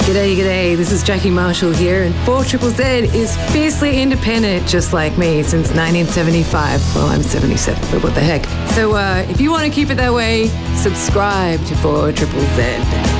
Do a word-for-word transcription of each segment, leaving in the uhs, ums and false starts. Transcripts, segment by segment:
G'day, g'day. This is Jackie Marshall here, and four Z Z is fiercely independent, just like me, since nineteen seventy-five. Well, I'm seventy-seven, but what the heck. So uh, if you want to keep it that way, subscribe to four Z Z.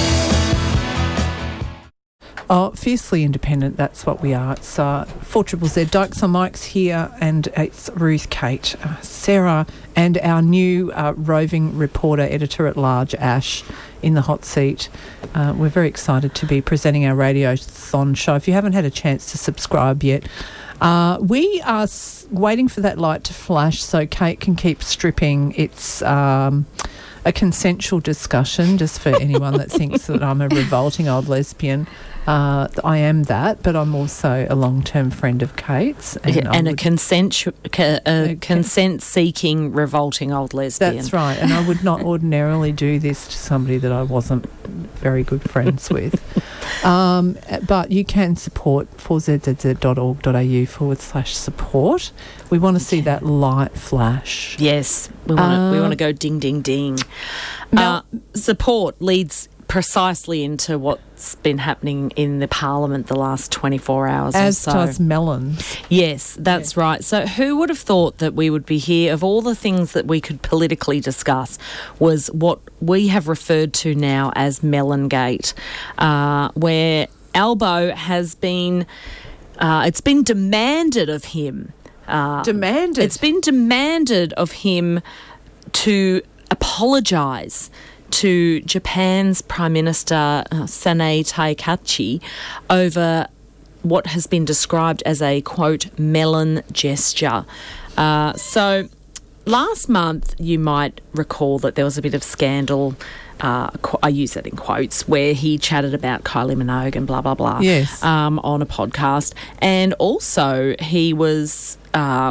Oh, fiercely independent, that's what we are. It's uh, four Z Z. Dykes on Mike's here, and it's Ruth Kate, uh, Sarah, and our new uh, roving reporter, editor-at-large, Ash, in the hot seat. Uh, we're very excited to be presenting our Radiothon show. If you haven't had a chance to subscribe yet, uh, we are s- waiting for that light to flash so Kate can keep stripping. It's um, a consensual discussion, just for anyone that thinks that I'm a revolting old lesbian. Uh, I am that, but I'm also a long-term friend of Kate's. And, yeah, and a, consent, a, a consent-seeking, revolting old lesbian. That's right, and I would not ordinarily do this to somebody that I wasn't very good friends with. Um, but you can support four z z z dot org dot a u forward slash support. We want to see that light flash. Yes, we want to uh, we want to go ding, ding, ding. Now, uh, support leads precisely into what's been happening in the Parliament the last twenty-four hours as or so. As does melons. Yes, that's yeah. right. So who would have thought that we would be here, of all the things that we could politically discuss, was what we have referred to now as Melongate, uh, where Albo has been, uh, it's been demanded of him. Uh, demanded? It's been demanded of him to apologise to Japan's Prime Minister uh, Sanae Taikachi over what has been described as a, quote, melon gesture. Uh, so last month, you might recall that there was a bit of scandal, uh, qu- I use that in quotes, where he chatted about Kylie Minogue and blah, blah, blah yes. um, on a podcast. And also he was Uh,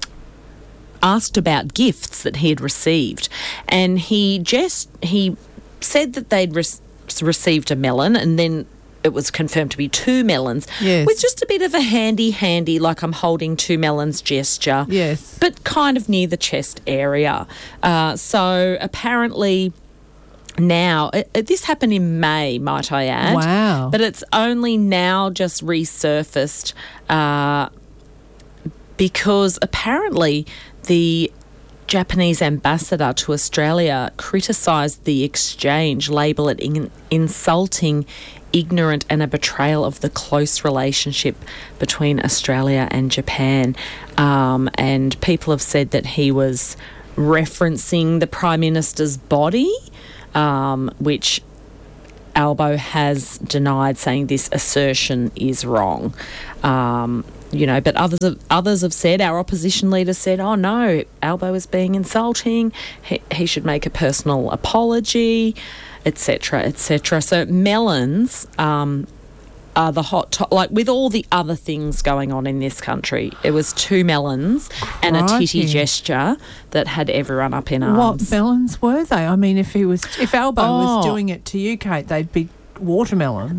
asked about gifts that he had received, and he just he said that they'd re- received a melon, and then it was confirmed to be two melons, yes. with just a bit of a handy handy like I'm holding two melons gesture, yes, but kind of near the chest area. Uh, so apparently now, it, it, this happened in May, might I add. Wow. But it's only now just resurfaced uh, because apparently the Japanese ambassador to Australia criticised the exchange, label it in, insulting, ignorant and a betrayal of the close relationship between Australia and Japan. Um, and people have said that he was referencing the Prime Minister's body, um, which Albo has denied, saying this assertion is wrong. Um, you know, but others have, others have said, our opposition leader said, oh no, Albo is being insulting, he, he should make a personal apology, et cetera, et cetera. So melons um, are the hot top, like with all the other things going on in this country. It was two melons Crikey. and a titty gesture that had everyone up in arms. What melons were they? I mean, if he was, if Albo Oh. was doing it to you, Kate, they'd be watermelons.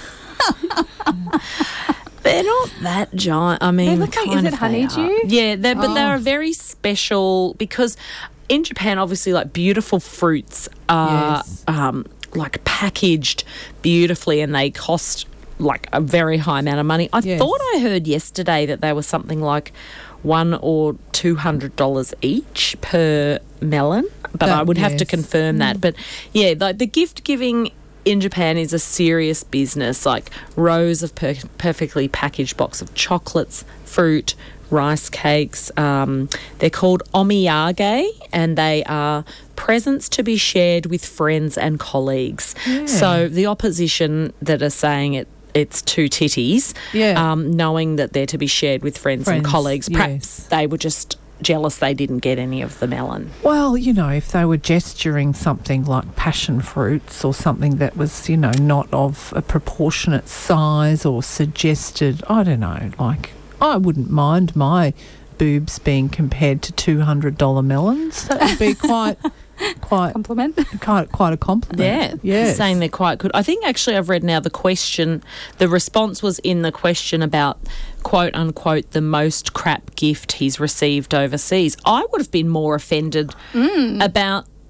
They're not that giant. I mean, They look like, kind is of it they honeydew? are. Yeah, they're, but Oh. they're a very special, because in Japan, obviously, like beautiful fruits are Yes. um, like packaged beautifully, and they cost like a very high amount of money. I Yes. thought I heard yesterday that they were something like one or two hundred dollars each per melon, but That- I would have to yes. confirm that. But yeah, like the gift giving in Japan is a serious business, like rows of per- perfectly packaged box of chocolates, fruit, rice cakes. Um, they're called omiyage, and they are presents to be shared with friends and colleagues. Yeah. So the opposition that are saying it, it's two titties, Yeah. um, knowing that they're to be shared with friends, Friends, and colleagues, perhaps yes. they were just jealous they didn't get any of the melon. Well, you know, if they were gesturing something like passion fruits or something that was, you know, not of a proportionate size or suggested, I don't know, like, I wouldn't mind my boobs being compared to two hundred dollars melons. That would be quite... Quite Compliment. quite quite a compliment. Yeah, yes. saying they're quite good. I think actually I've read now the question, the response was in the question about quote unquote the most crap gift he's received overseas. I would have been more offended Mm. about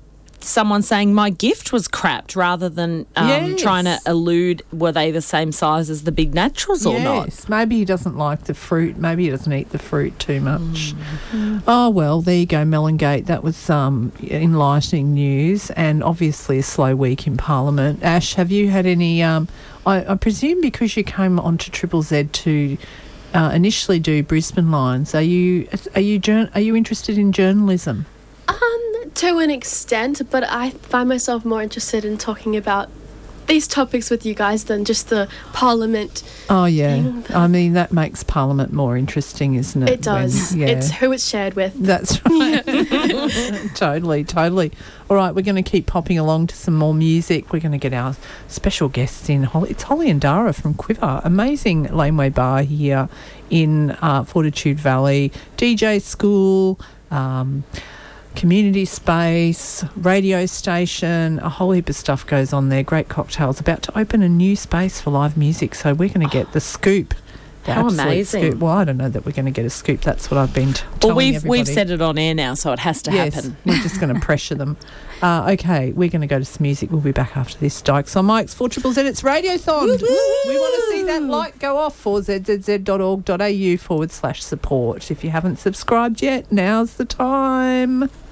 someone saying my gift was crapped rather than um, Yes. trying to allude were they the same size as the big naturals or not. Yes, maybe he doesn't like the fruit. Maybe he doesn't eat the fruit too much. Mm. Oh, well, there you go, Mellongate. That was um, enlightening news and obviously a slow week in Parliament. Ash, have you had any... Um, I, I presume because you came onto Triple Z to uh, initially do Brisbane Lines, are you, are, you jour- are you interested in journalism? Um, to an extent, but I find myself more interested in talking about these topics with you guys than just the Parliament. Oh, yeah. thing. I mean, that makes Parliament more interesting, isn't it? It does. When- yeah. It's who it's shared with. That's right. Totally, totally. All right, we're going to keep popping along to some more music. We're going to get our special guests in. Holly, it's Holly and Dara from Quiver. Amazing laneway bar here in uh, Fortitude Valley. D J school, um, community space, radio station, a whole heap of stuff goes on there. Great cocktails. About to open a new space for live music, so we're going to get the scoop. The How absolute amazing. Scoop. Well, I don't know that we're going to get a scoop. That's what I've been t- Well, telling we've everybody. we've said it on air now, so it has to yes, happen. we're just going to pressure them. Uh, okay, we're going to go to some music. We'll be back after this. Dykes on Mike's four triple Z. It's Radiothon. We want to see that light go off. four z z z dot org dot a u forward slash support. If you haven't subscribed yet, now's the time.